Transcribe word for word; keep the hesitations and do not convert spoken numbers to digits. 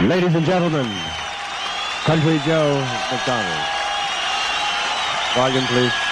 Ladies and gentlemen, Country Joe McDonald. Volume, please.